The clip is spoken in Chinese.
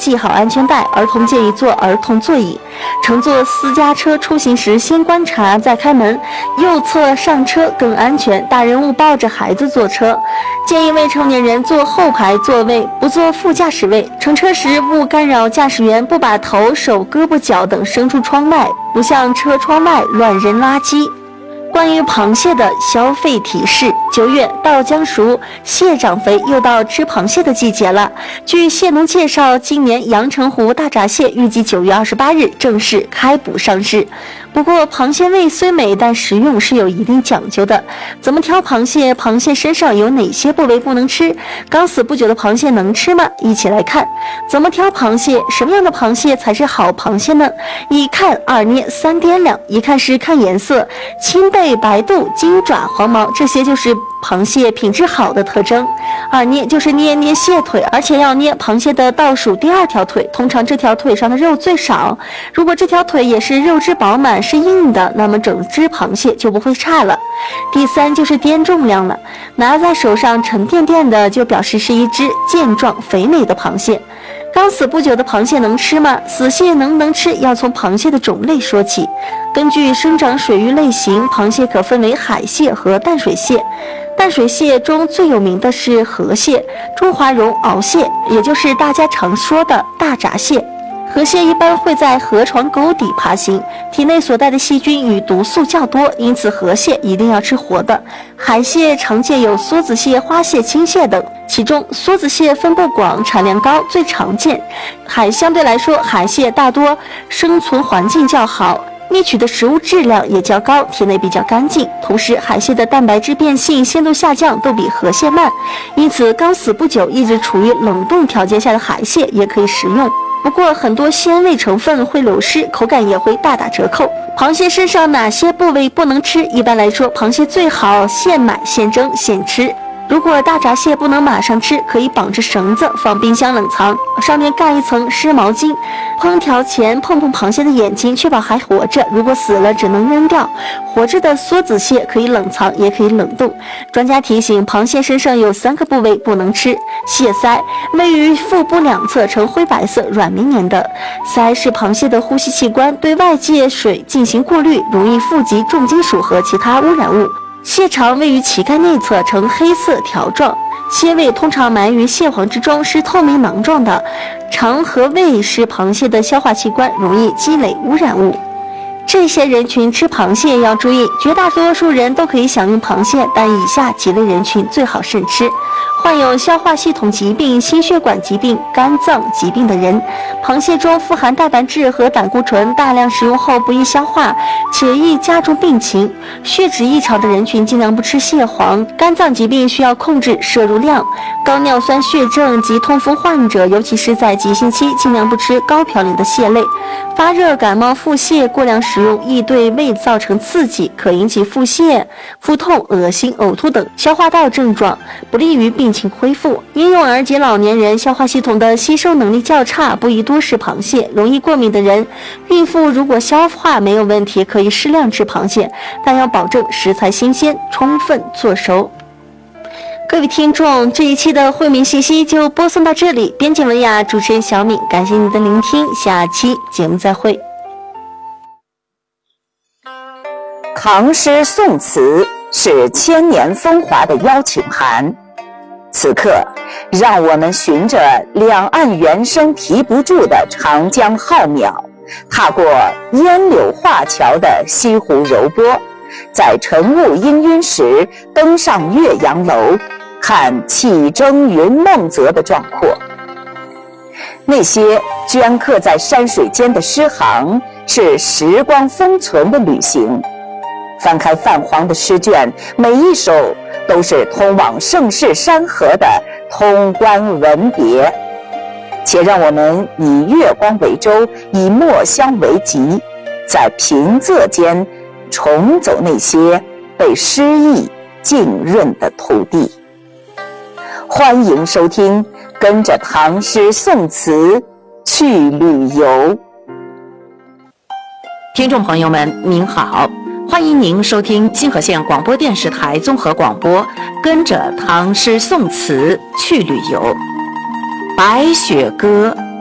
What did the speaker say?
系好安全带，儿童建议坐儿童座椅。乘坐私家车出行时，先观察再开门，右侧上车更安全。大人勿抱着孩子坐车，建议未成年人坐后排座位，不坐副驾驶位。乘车时勿干扰驾驶员，不把头、手、胳膊、脚等伸出窗外，不向车窗外乱扔垃圾。关于螃蟹的消费提示：9月到江熟，蟹长肥，又到吃螃蟹的季节了。据蟹农介绍，今年阳澄湖大闸蟹预计9月28日正式开捕上市。不过，螃蟹味虽美，但食用是有一定讲究的。怎么挑螃蟹？螃蟹身上有哪些部位不能吃？刚死不久的螃蟹能吃吗？一起来看。怎么挑螃蟹？什么样的螃蟹才是好螃蟹呢？一看二捏三掂量。一看是看颜色，青背、白肚、金爪、黄毛，这些就是螃蟹品质好的特征。二捏就是捏蟹腿，而且要捏螃蟹的倒数第2条腿，通常这条腿上的肉最少。如果这条腿也是肉质饱满，是硬的，那么整只螃蟹就不会差了。第3就是掂重量了，拿在手上沉甸甸的，就表示是一只健壮肥美的螃蟹。刚死不久的螃蟹能吃吗？死蟹能不能吃，要从螃蟹的种类说起。根据生长水域类型，螃蟹可分为海蟹和淡水蟹。淡水蟹中最有名的是河蟹、中华绒螯蟹，也就是大家常说的大闸蟹。河蟹一般会在河床沟底爬行，体内所带的细菌与毒素较多，因此河蟹一定要吃活的。海蟹常见有梭子蟹、花蟹、青蟹等，其中梭子蟹分布广，产量高，最常见。相对来说，海蟹大多生存环境较好，觅取的食物质量也较高，体内比较干净。同时，海蟹的蛋白质变性、鲜度下降都比河蟹慢，因此刚死不久、一直处于冷冻条件下的海蟹也可以食用。不过，很多鲜味成分会流失，口感也会大打折扣。螃蟹身上哪些部位不能吃？一般来说，螃蟹最好现买现蒸现吃。如果大闸蟹不能马上吃，可以绑着绳子放冰箱冷藏，上面盖一层湿毛巾。烹调前碰碰螃蟹的眼睛，确保还活着，如果死了只能扔掉。活着的梭子蟹可以冷藏，也可以冷冻。专家提醒，螃蟹身上有3个部位不能吃。蟹鳃位于腹部两侧，呈灰白色，软绵绵的。鳃是螃蟹的呼吸器官，对外界水进行过滤，容易富集重金属和其他污染物。蟹肠位于鳍盖内侧，呈黑色条状，蟹胃通常埋于蟹黄之中，是透明囊状的。肠和胃是螃蟹的消化器官，容易积累污染物。这些人群吃螃蟹要注意，绝大多数人都可以享用螃蟹，但以下几类人群最好慎吃：患有消化系统疾病、心血管疾病、肝脏疾病的人。螃蟹中富含蛋白质和胆固醇，大量食用后不易消化，且易加重病情。血脂异常的人群尽量不吃蟹黄。肝脏疾病需要控制摄入量。高尿酸血症及痛风患者，尤其是在急性期，尽量不吃高嘌呤的蟹类。发热、感冒、腹泻，过量食用易对胃造成刺激，可引起腹泻、腹痛、恶心、呕吐等消化道症状，不利于病情恢复。婴幼儿及老年人消化系统的吸收能力较差，不宜多食螃蟹。容易过敏的人，孕妇如果消化没有问题，可以适量吃螃蟹，但要保证食材新鲜，充分做熟。各位听众，这一期的惠民信息就播送到这里。编辑文雅，主持人小敏，感谢您的聆听，下期节目再会。 唐诗宋词是千年风华的邀请函，此刻让我们循着两岸猿声啼不住的长江浩渺，踏过烟柳画桥的西湖柔波，在晨雾氤氲时登上岳阳楼，看气蒸云梦泽的壮阔。那些镌刻在山水间的诗行，是时光封存的旅行。翻开泛黄的诗卷，每一首都是通往盛世山河的通关文别。且让我们以月光为舟，以墨香为笈，在平仄间重走那些被诗意浸润的土地。欢迎收听，跟着唐诗宋词去旅游。 听众朋友们您好，欢迎您收听金河县广播电视台综合广播，跟着唐诗宋词去旅游。白雪歌